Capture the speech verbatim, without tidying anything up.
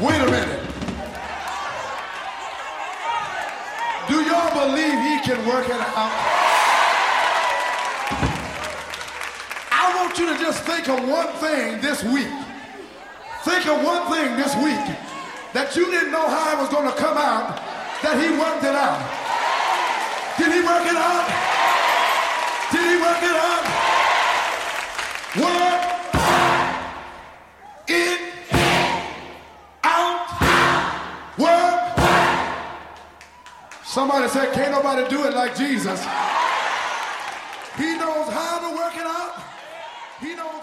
Wait a minute. Do y'all believe he can work it out? I want you to just think of one thing this week. Think of one thing this week that you didn't know how it was going to come out, that he worked it out. Did he work it out? Did he work it out? Work it out. Work. Somebody said, can't nobody do it like Jesus. He knows how to work it out. He knows